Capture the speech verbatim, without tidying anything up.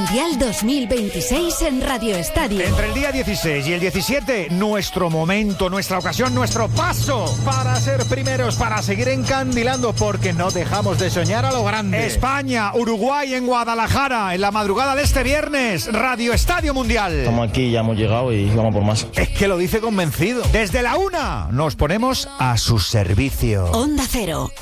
Mundial dos mil veintiséis en Radio Estadio. Entre el día dieciséis y el diecisiete, nuestro momento, nuestra ocasión, nuestro paso para ser primeros, para seguir encandilando, porque no dejamos de soñar a lo grande. España, Uruguay en Guadalajara, en la madrugada de este viernes, Radio Estadio Mundial. Estamos aquí, ya hemos llegado y vamos por más. Es que lo dice convencido. Desde la una nos ponemos a su servicio. Onda Cero.